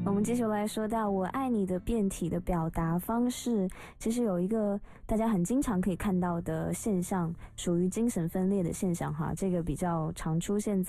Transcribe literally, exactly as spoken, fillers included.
我们继续来说到我爱你的变体的表达方式，其实有一个大家很经常可以看到的现象，属于精神分裂的现象哈，这个比较常出现在